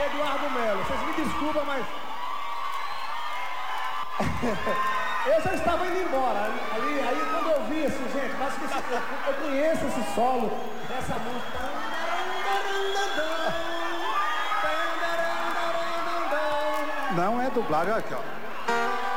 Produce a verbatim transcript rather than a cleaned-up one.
Eduardo Melo. Vocês me desculpam, mas... eu já estava indo embora. Ali, aí quando eu vi assim, gente, acho que esse, eu, eu conheço esse solo dessa música. Não é dublagem, aqui, ó.